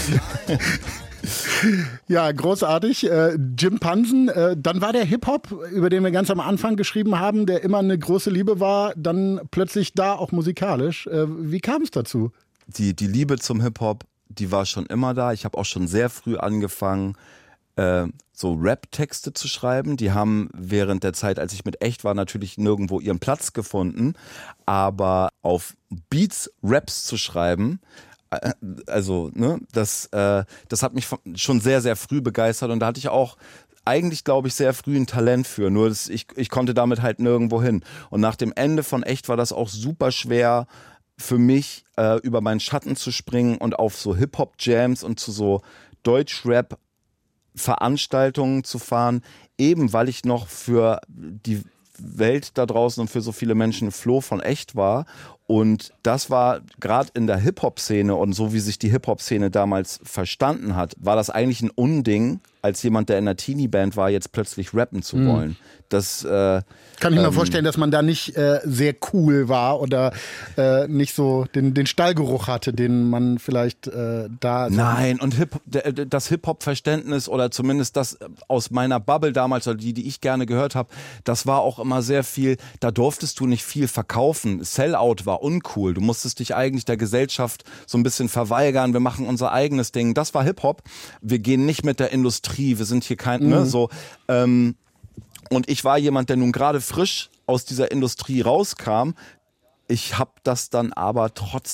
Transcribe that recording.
Ja, großartig. Jim Pansen, dann war der Hip-Hop, über den wir ganz am Anfang geschrieben haben, der immer eine große Liebe war, dann plötzlich da auch musikalisch. Wie kam es dazu? Die Liebe zum Hip-Hop, die war schon immer da. Ich habe auch schon sehr früh angefangen, so Rap-Texte zu schreiben. Die haben während der Zeit, als ich mit Echt war, natürlich nirgendwo ihren Platz gefunden. Aber auf Beats Raps zu schreiben, also das hat mich schon sehr, sehr früh begeistert. Und da hatte ich auch eigentlich, glaube ich, sehr früh ein Talent für. Nur ich konnte damit halt nirgendwo hin. Und nach dem Ende von Echt war das auch super schwer für mich, über meinen Schatten zu springen und auf so Hip-Hop-Jams und zu so Deutsch-Rap-Veranstaltungen zu fahren, eben weil ich noch für die Welt da draußen und für so viele Menschen Flo von Echt war. Und das war gerade in der Hip-Hop-Szene und so wie sich die Hip-Hop-Szene damals verstanden hat, war das eigentlich ein Unding, als jemand, der in einer Teenie-Band war, jetzt plötzlich rappen zu wollen. Das kann ich mir vorstellen, dass man da nicht sehr cool war oder nicht so den Stallgeruch hatte, den man vielleicht da... Nein, und das Hip-Hop-Verständnis oder zumindest das aus meiner Bubble damals, oder die ich gerne gehört habe, das war auch immer sehr viel, da durftest du nicht viel verkaufen. Sellout war uncool. Du musstest dich eigentlich der Gesellschaft so ein bisschen verweigern. Wir machen unser eigenes Ding. Das war Hip-Hop. Wir gehen nicht mit der Industrie. Wir sind hier kein, so. Und ich war jemand, der nun gerade frisch aus dieser Industrie rauskam. Ich habe das dann aber trotzdem